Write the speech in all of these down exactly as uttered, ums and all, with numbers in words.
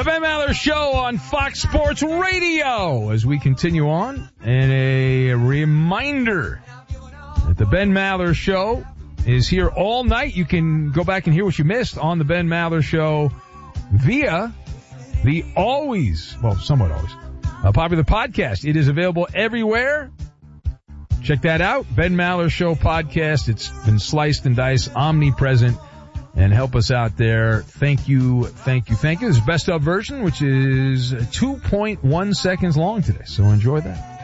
The Ben Maller Show on Fox Sports Radio as we continue on. And a reminder that the Ben Maller Show is here all night. You can go back and hear what you missed on the Ben Maller Show via the always, well, somewhat always, uh, popular podcast. It is available everywhere. Check that out. Ben Maller Show podcast. It's been sliced and diced, omnipresent. And help us out there. Thank you, thank you, thank you. This is best of version, which is two point one seconds long today. So enjoy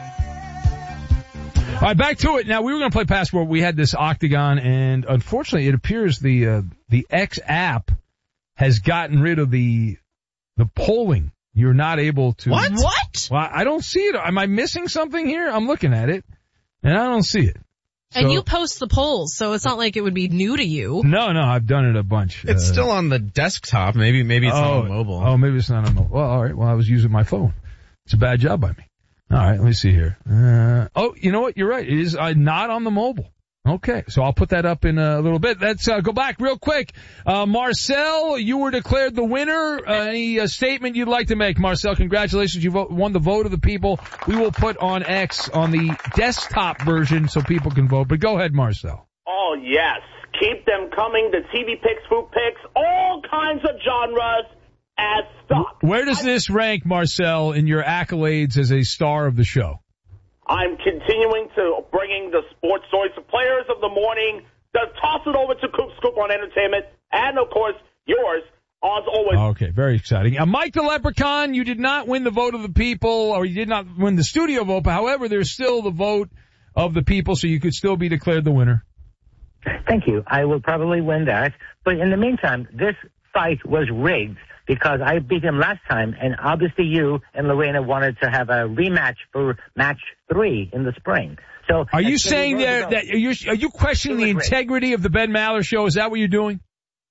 that. All right, back to it. Now, we were going to play Passport. We had this Octagon, and unfortunately, it appears the uh, the X app has gotten rid of the the polling. You're not able to. What? What? Well, I don't see it. Am I missing something here? I'm looking at it, and I don't see it. And so, you post the polls, so it's not like it would be new to you. No, no, I've done it a bunch. It's uh, still on the desktop. Maybe, maybe it's oh, not on mobile. Oh, maybe it's not on mobile. Well, all right. Well, I was using my phone. It's a bad job by me. All right, let me see here. Uh, oh, you know what? You're right. It is uh, not on the mobile. Okay, so I'll put that up in a little bit. Let's uh, go back real quick. Uh, Marcel, you were declared the winner. Uh, any uh, statement you'd like to make? Marcel, congratulations. You vote, won the vote of the people. We will put on X on the desktop version so people can vote. But go ahead, Marcel. Oh, yes. Keep them coming. The T V picks, food picks, all kinds of genres as stock. Where does this rank, Marcel, in your accolades as a star of the show? I'm continuing to bringing the sports stories to players of the morning, to toss it over to Coop Scoop on entertainment, and, of course, yours, as always. Okay, very exciting. Uh, Mike the Leprechaun, you did not win the vote of the people, or you did not win the studio vote, but however, there's still the vote of the people, so you could still be declared the winner. Thank you. I will probably win that. But in the meantime, this fight was rigged because I beat him last time, and obviously you and Lorena wanted to have a rematch for match three in the spring. So, are you saying that, that are you are you questioning the integrity of the Ben Maller Show? Is that what you're doing?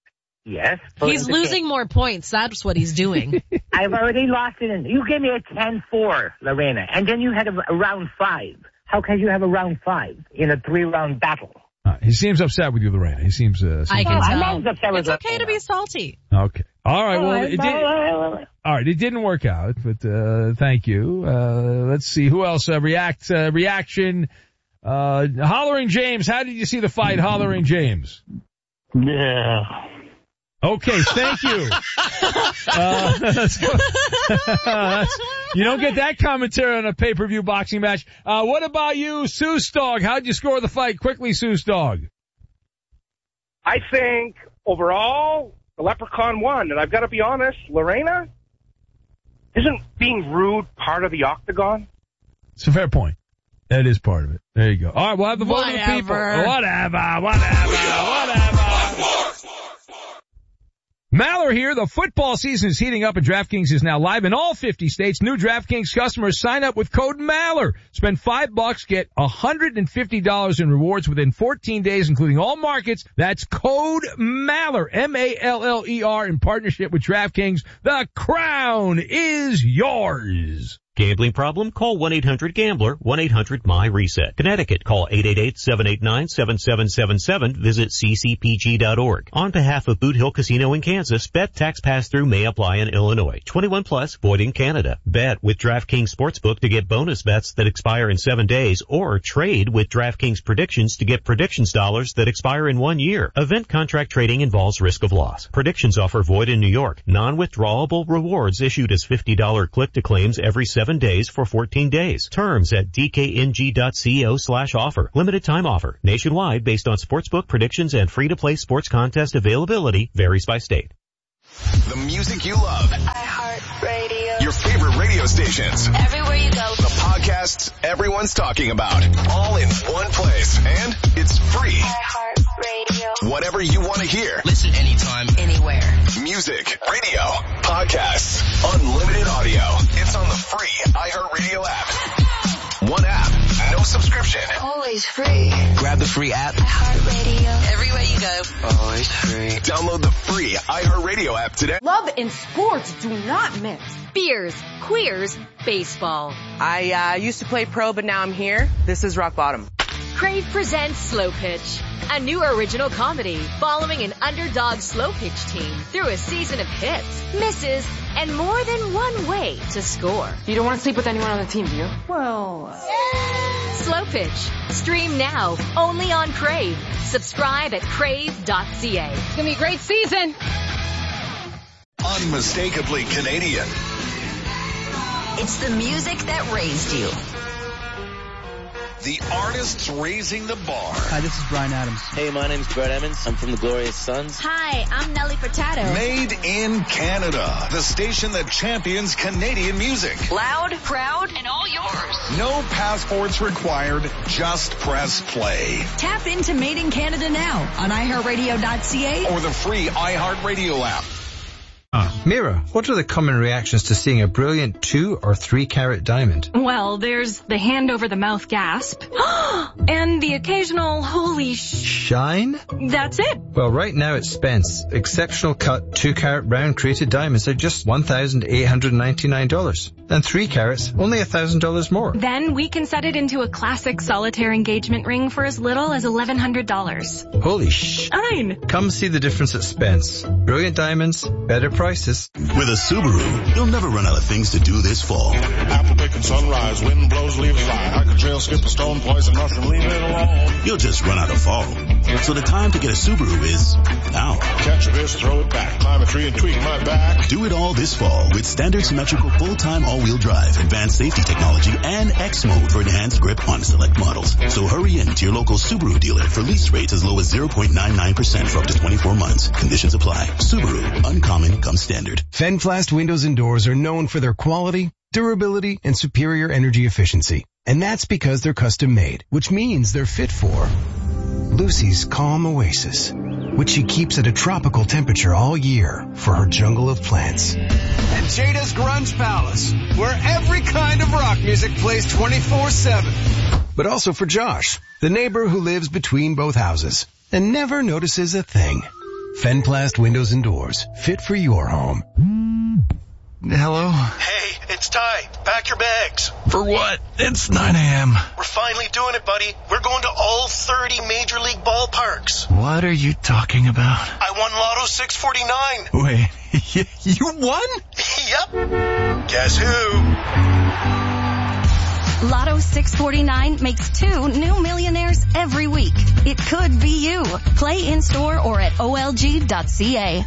Yes. He's losing more points. That's what he's doing. I've already lost it. In, you gave me a ten four, Lorena, and then you had a, a round five. How can you have a round five in a three-round battle? Uh, he seems upset with you, Lorena. He seems. Uh, seems I can oh, tell. I'm upset with it's okay to be salty. Okay. All right. Well, oh, it did. All right. It didn't work out, but uh thank you. Uh Let's see who else uh, react. Uh, reaction. Uh Hollering James. How did you see the fight, Hollering James? Yeah. Okay, thank you. uh, let's go. You don't get that commentary on a pay-per-view boxing match. Uh, what about you, Seuss Dog? How'd you score the fight? Quickly, Seuss Dog. I think overall, the Leprechaun won. And I've got to be honest, Lorena, isn't being rude part of the Octagon? It's a fair point. That is part of it. There you go. All right, we'll have the vote of the people. Whatever, whatever, whatever. Maller here. The football season is heating up and DraftKings is now live in all fifty states. New DraftKings customers sign up with code Maller. Spend five bucks, get one hundred fifty dollars in rewards within fourteen days, including all markets. That's code Maller, M A L L E R, in partnership with DraftKings. The crown is yours. Gambling problem? Call one eight hundred gambler, one eight hundred my reset. Connecticut, call eight eight eight, seven eight nine, seven seven seven seven. Visit c c p g dot org. On behalf of Boot Hill Casino in Kansas, bet tax pass-through may apply in Illinois. twenty-one plus, void in Canada. Bet with DraftKings Sportsbook to get bonus bets that expire in seven days, or trade with DraftKings Predictions to get predictions dollars that expire in one year. Event contract trading involves risk of loss. Predictions offer void in New York. Non-withdrawable rewards issued as fifty dollars click-to-claims every seven days for fourteen days. Terms at d k n g dot co slash offer. Limited time offer. Nationwide based on sportsbook predictions and free-to-play sports contest availability. Varies by state. The music you love. iHeartRadio. Your favorite radio stations. Everywhere you go. The podcasts everyone's talking about. All in one place. And it's free. iHeartRadio. Whatever you want to hear. Listen anytime, anywhere. Music, radio, podcasts, unlimited audio. It's on the free iHeartRadio app. One app, no subscription. Always free. Grab the free app. iHeartRadio. Everywhere you go. Always free. Download the free iHeartRadio app today. Love and sports do not mix. Beers, queers, baseball. I uh, used to play pro, but now I'm here. This is rock bottom. Crave presents Slow Pitch, a new original comedy following an underdog slow pitch team through a season of hits, misses, and more than one way to score. You don't want to sleep with anyone on the team, do you? Well... Slow Pitch. Stream now, only on Crave. Subscribe at crave dot c a. It's going to be a great season. Unmistakably Canadian. It's the music that raised you. The artists raising the bar. Hi, this is Bryan Adams. Hey, my name's Brett Emmons. I'm from the Glorious Sons. Hi, I'm Nelly Furtado. Made in Canada. The station that champions Canadian music. Loud, proud, and all yours. No passports required. Just press play. Tap into Made in Canada now on i heart radio dot c a or the free iHeartRadio app. Uh, Mira, what are the common reactions to seeing a brilliant two or three carat diamond? Well, there's the hand over the mouth gasp and the occasional holy sh... Shine? That's it. Well, right now at Spence, exceptional cut two carat round crated diamonds are just one thousand eight hundred ninety-nine dollars. And three carats, only one thousand dollars more. Then we can set it into a classic solitaire engagement ring for as little as eleven hundred dollars. Holy sh... Nine. Come see the difference at Spence. Brilliant diamonds, better prices. With a Subaru, you'll never run out of things to do this fall. Apple picking sunrise, wind blows, leaves fly. Hike a trail, skip a stone, poison mushroom, leave it alone. You'll just run out of fall. So the time to get a Subaru is now. Catch a fish, throw it back, climb a tree and tweak my back. Do it all this fall with standard symmetrical full-time all-wheel drive, advanced safety technology, and X mode for enhanced grip on select models. So hurry in to your local Subaru dealer for lease rates as low as zero point nine nine percent for up to twenty-four months. Conditions apply. Subaru, uncommon comes standard. Fenflast windows and doors are known for their quality, durability, and superior energy efficiency. And that's because they're custom made, which means they're fit for Lucy's calm oasis, which she keeps at a tropical temperature all year for her jungle of plants. And Jada's Grunge Palace, where every kind of rock music plays twenty-four seven. But also for Josh, the neighbor who lives between both houses and never notices a thing. Fenplast windows and doors, fit for your home. Hello? Hey, it's Ty. Pack your bags. For what? It's nine a.m. We're finally doing it, buddy. We're going to all thirty Major League ballparks. What are you talking about? I won Lotto six forty-nine. Wait, you won? Yep. Guess who? Lotto six forty-nine makes two new millionaires every week. It could be you. Play in-store or at O L G dot C A.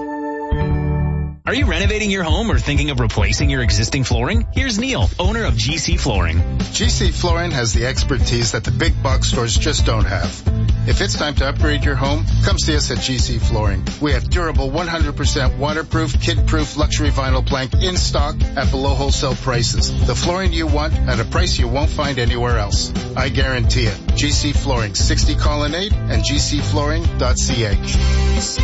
Are you renovating your home or thinking of replacing your existing flooring? Here's Neil, owner of G C Flooring. G C Flooring has the expertise that the big box stores just don't have. If it's time to upgrade your home, come see us at G C Flooring. We have durable, one hundred percent waterproof, kid-proof luxury vinyl plank in stock at below wholesale prices. The flooring you want at a price you won't find anywhere else. I guarantee it. G C Flooring, sixty Colonnade and G C flooring dot C A. G C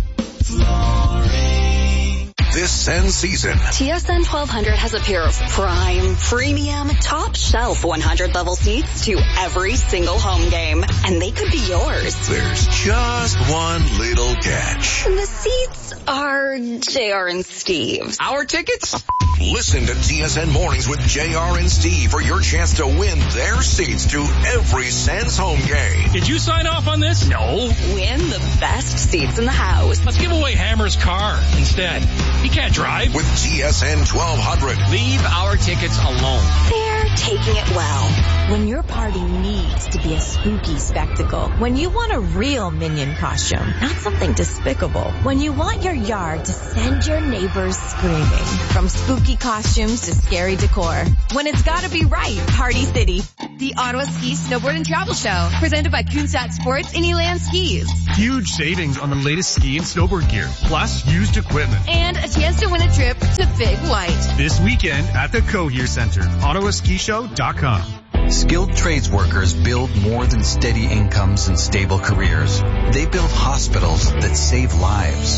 Flooring. This Sens season, T S N twelve hundred has a pair of prime, premium, top shelf one hundred level seats to every single home game. And they could be yours. There's just one little catch. The seats are J R and Steve's. Our tickets? Listen to T S N Mornings with J R and Steve for your chance to win their seats to every Sens home game. Did you sign off on this? No. Win the best seats in the house. Let's give away Hammer's car instead. He can't drive. With T S N twelve hundred. Leave our tickets alone. They're taking it well. When your party needs to be a spooky spectacle. When you want a real Minion costume, not something despicable. When you want your yard to send your neighbors screaming. From spooky costumes to scary decor. When it's gotta be right, Party City. The Ottawa Ski, Snowboard, and Travel Show. Presented by Kunsat Sports and Elan Skis. Huge savings on the latest ski and snowboard gear. Plus used equipment. And a chance to win a trip to Big White. This weekend at the Cohere Center. Ottawa Ski Show dot com. Skilled trades workers build more than steady incomes and stable careers. They build hospitals that save lives.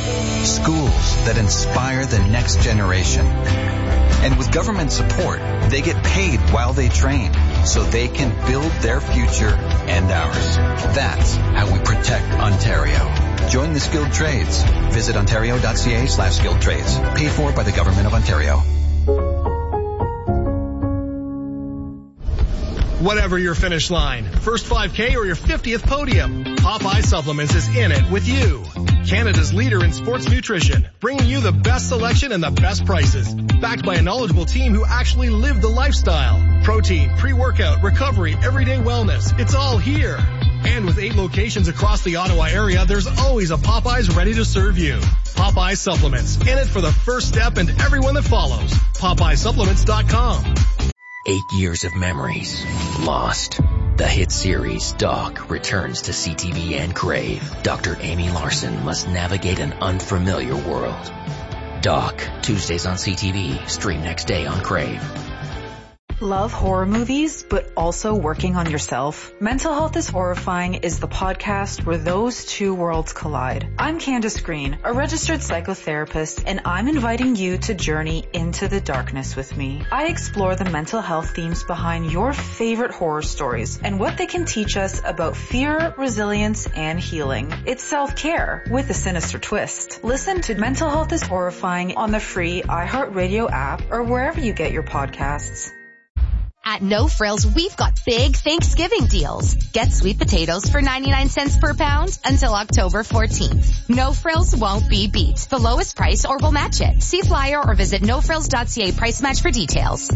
Schools that inspire the next generation. And with government support, they get paid while they train so they can build their future and ours. That's how we protect Ontario. Join the skilled trades. Visit ontario.ca slash skilled trades. Paid for by the Government of Ontario. Whatever your finish line, first five K or your fiftieth podium, Popeye Supplements is in it with you. Canada's leader in sports nutrition, bringing you the best selection and the best prices. Backed by a knowledgeable team who actually live the lifestyle. Protein, pre-workout, recovery, everyday wellness. It's all here. And with eight locations across the Ottawa area, there's always a Popeyes ready to serve you. Popeye Supplements, in it for the first step and everyone that follows. Popeye Supplements dot com. Eight years of memories lost. The hit series Doc returns to C T V and Crave. Doctor Amy Larson must navigate an unfamiliar world. Doc, Tuesdays on C T V, stream next day on Crave. Love horror movies, but also working on yourself? Mental Health is Horrifying is the podcast where those two worlds collide. I'm Candace Green, a registered psychotherapist, and I'm inviting you to journey into the darkness with me. I explore the mental health themes behind your favorite horror stories and what they can teach us about fear, resilience, and healing. It's self-care with a sinister twist. Listen to Mental Health is Horrifying on the free iHeartRadio app or wherever you get your podcasts. At No Frills, we've got big Thanksgiving deals. Get sweet potatoes for ninety-nine cents per pound until October fourteenth. No Frills won't be beat. The lowest price or we'll match it. See flyer or visit no frills dot c a price match for details.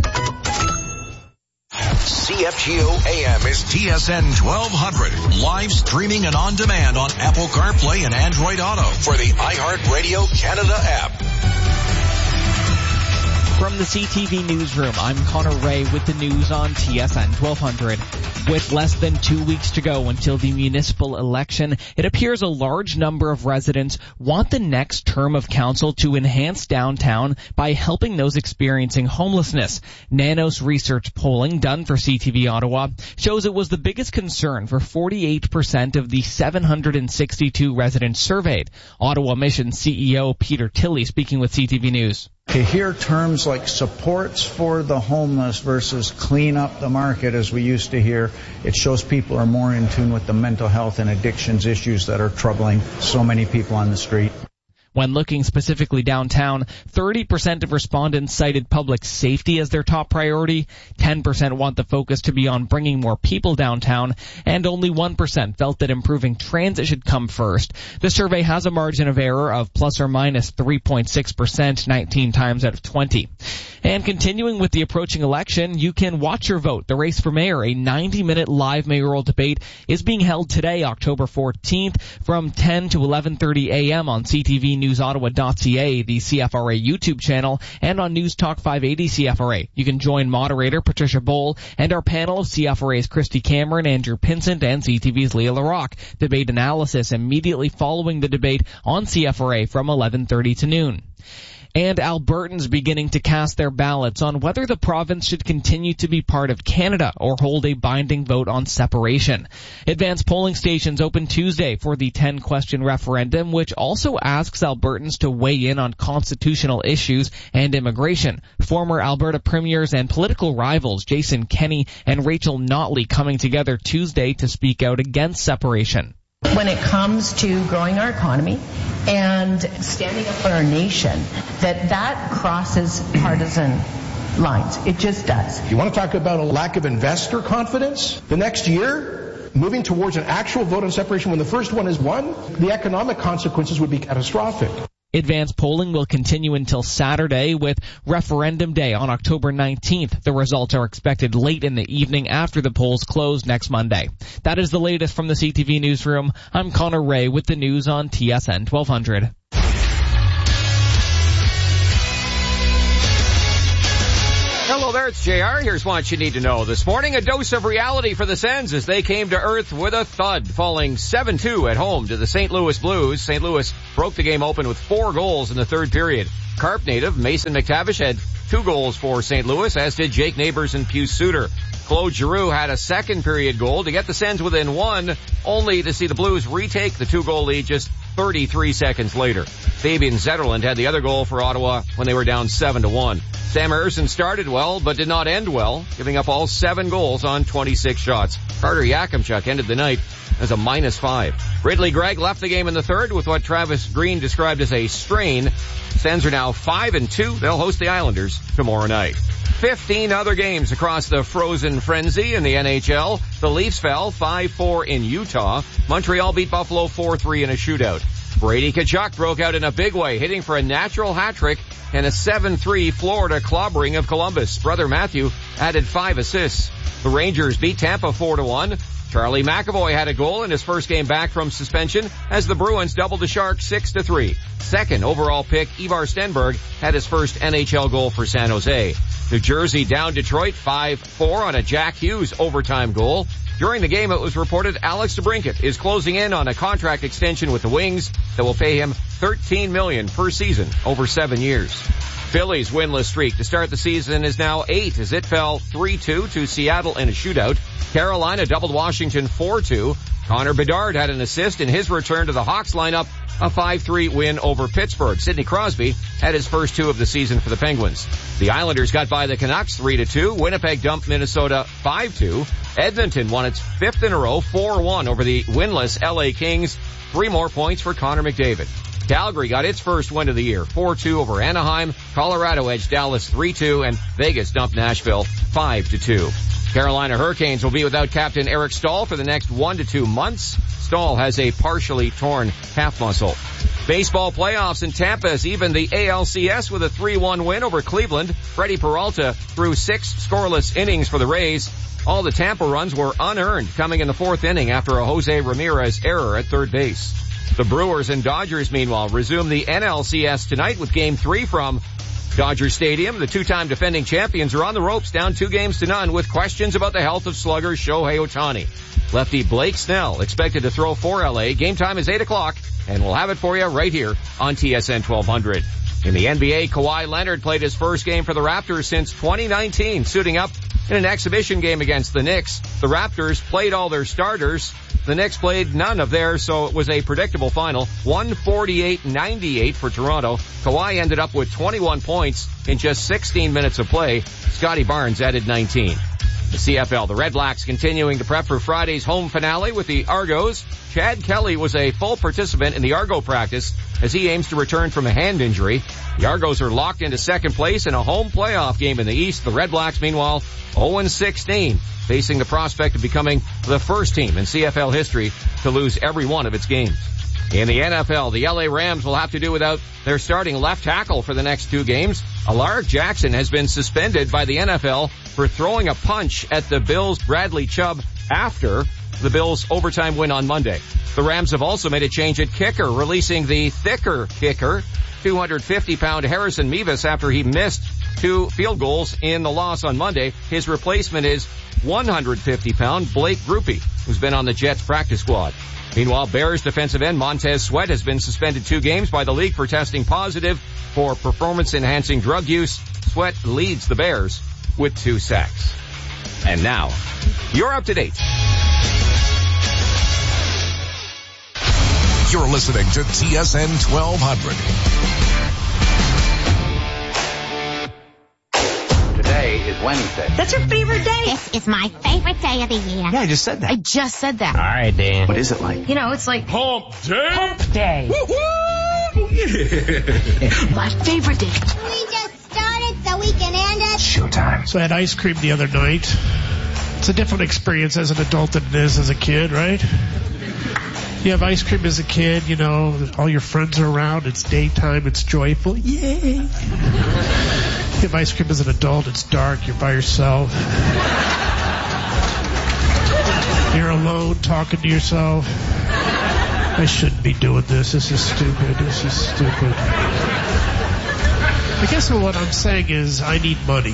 C F G O A M is T S N twelve hundred. Live streaming and on demand on Apple CarPlay and Android Auto for the iHeartRadio Canada app. From the C T V Newsroom, I'm Connor Ray with the news on T S N twelve hundred. With less than two weeks to go until the municipal election, it appears a large number of residents want the next term of council to enhance downtown by helping those experiencing homelessness. Nanos research polling done for C T V Ottawa shows it was the biggest concern for forty-eight percent of the seven hundred sixty-two residents surveyed. Ottawa Mission C E O Peter Tilley speaking with C T V News. To hear terms like supports for the homeless versus clean up the market as we used to hear, it shows people are more in tune with the mental health and addictions issues that are troubling so many people on the street. When looking specifically downtown, thirty percent of respondents cited public safety as their top priority, ten percent want the focus to be on bringing more people downtown, and only one percent felt that improving transit should come first. The survey has a margin of error of plus or minus three point six percent, nineteen times out of twenty. And continuing with the approaching election, you can watch your vote. The race for mayor, a ninety-minute live mayoral debate, is being held today, October fourteenth, from ten to eleven thirty a.m. on C T V News Ottawa dot c a, the C F R A YouTube channel, and on News Talk five eighty C F R A. You can join moderator Patricia Bowl and our panel of C F R A's Christy Cameron, Andrew Pinsent, and C T V's Leah LaRocque. Debate analysis immediately following the debate on C F R A from eleven thirty to noon. And Albertans beginning to cast their ballots on whether the province should continue to be part of Canada or hold a binding vote on separation. Advanced polling stations open Tuesday for the ten-question referendum, which also asks Albertans to weigh in on constitutional issues and immigration. Former Alberta premiers and political rivals Jason Kenney and Rachel Notley coming together Tuesday to speak out against separation. When it comes to growing our economy and standing up for our nation, that that crosses partisan lines. It just does. You want to talk about a lack of investor confidence? The next year, moving towards an actual vote on separation when the first one is won, the economic consequences would be catastrophic. Advanced polling will continue until Saturday with Referendum Day on October nineteenth. The results are expected late in the evening after the polls close next Monday. That is the latest from the C T V Newsroom. I'm Connor Ray with the news on T S N twelve hundred. Hello there, it's J R. Here's what you need to know. This morning, a dose of reality for the Sens as they came to earth with a thud, falling seven two at home to the Saint Louis Blues. Saint Louis broke the game open with four goals in the third period. Carp native Mason McTavish had two goals for Saint Louis, as did Jake Neighbors and Pius Suter. Claude Giroux had a second period goal to get the Sens within one, only to see the Blues retake the two-goal lead just thirty-three seconds later. Fabian Zetterlund had the other goal for Ottawa when they were down seven to one. Sam Ersson started well, but did not end well, giving up all seven goals on twenty-six shots. Carter Yakimchuk ended the night as a minus five. Ridley Gregg left the game in the third with what Travis Green described as a strain. Sens are now five and two. They'll host the Islanders tomorrow night. fifteen other games across the frozen frenzy in the N H L. The Leafs fell five four in Utah. Montreal beat Buffalo four three in a shootout. Brady Tkachuk broke out in a big way, hitting for a natural hat trick and a seven three Florida clobbering of Columbus. Brother Matthew added five assists. The Rangers beat Tampa four to one. Charlie McAvoy had a goal in his first game back from suspension as the Bruins doubled the Sharks six to three. Second overall pick Ivar Stenberg had his first N H L goal for San Jose. New Jersey down Detroit five four on a Jack Hughes overtime goal. During the game, it was reported Alex DeBrincat is closing in on a contract extension with the Wings that will pay him thirteen million dollars per season over seven years. Phillies' winless streak to start the season is now eight as it fell three two to Seattle in a shootout. Carolina doubled Washington four two. Connor Bedard had an assist in his return to the Hawks lineup, a five three win over Pittsburgh. Sidney Crosby had his first two of the season for the Penguins. The Islanders got by the Canucks three to two. Winnipeg dumped Minnesota five two. Edmonton won its fifth in a row, four one over the winless L A Kings. Three more points for Connor McDavid. Calgary got its first win of the year, four two over Anaheim. Colorado edged Dallas three two, and Vegas dumped Nashville five to two. Carolina Hurricanes will be without captain Eric Staal for the next one to two months. Staal has a partially torn calf muscle. Baseball playoffs in Tampa has evened the A L C S with a three one win over Cleveland. Freddie Peralta threw six scoreless innings for the Rays. All the Tampa runs were unearned, coming in the fourth inning after a Jose Ramirez error at third base. The Brewers and Dodgers, meanwhile, resume the N L C S tonight with Game three from Dodger Stadium. The two-time defending champions are on the ropes, down two games to none, with questions about the health of slugger Shohei Ohtani. Lefty Blake Snell expected to throw for L A. Game time is eight o'clock, and we'll have it for you right here on T S N twelve hundred. In the N B A, Kawhi Leonard played his first game for the Raptors since twenty nineteen, suiting up in an exhibition game against the Knicks. The Raptors played all their starters. The Knicks played none of theirs, so it was a predictable final. one forty-eight ninety-eight for Toronto. Kawhi ended up with twenty-one points in just sixteen minutes of play. Scotty Barnes added nineteen. The C F L, the Red Blacks continuing to prep for Friday's home finale with the Argos. Chad Kelly was a full participant in the Argo practice as he aims to return from a hand injury. The Argos are locked into second place in a home playoff game in the East. The Red Blacks, meanwhile, oh and sixteen, facing the prospect of becoming the first team in C F L history to lose every one of its games. In the N F L, the L A Rams will have to do without their starting left tackle for the next two games. Alaric Jackson has been suspended by the N F L for throwing a punch at the Bills' Bradley Chubb after the Bills' overtime win on Monday. The Rams have also made a change at kicker, releasing the thicker kicker, two hundred fifty pound Harrison Mevis, after he missed two field goals in the loss on Monday. His replacement is one hundred fifty pound Blake Grupe, who's been on the Jets practice squad. Meanwhile, Bears defensive end Montez Sweat has been suspended two games by the league for testing positive for performance-enhancing drug use. Sweat leads the Bears with two sacks. And now, you're up to date. You're listening to T S N twelve hundred. Today is Wednesday. That's your favorite day. This is my favorite day of the year. Yeah, I just said that. I just said that. All right, Dan. What is it like? You know, it's like Hump Day. Hump Day. Woo-hoo! Yeah. My favorite day. We just started so we can end it. Showtime. So I had ice cream the other night. It's a different experience as an adult than it is as a kid, right? You have ice cream as a kid, you know, all your friends are around, it's daytime, it's joyful, yay! You have ice cream as an adult, it's dark, you're by yourself. You're alone, talking to yourself. I shouldn't be doing this, this is stupid, this is stupid. I guess what I'm saying is, I need money.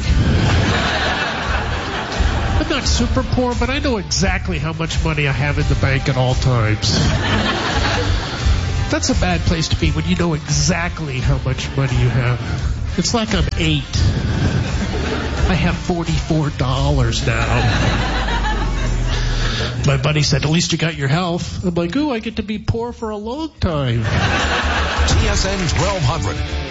I'm not super poor, but I know exactly how much money I have in the bank at all times. That's a bad place to be when you know exactly how much money you have. It's like I'm eight. I have forty-four dollars now. My buddy said, at least you got your health. I'm like, ooh, I get to be poor for a long time. T S N twelve hundred,